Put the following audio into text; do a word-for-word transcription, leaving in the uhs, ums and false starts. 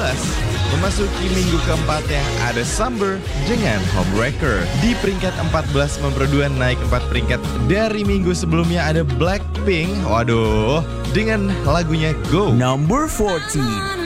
belas. Memasuki minggu keempatnya ada Summer dengan Homewrecker. Di peringkat empat belas Membro dua naik empat peringkat dari minggu sebelumnya ada Blackpink. Waduh, dengan lagunya Go. Number fourteen.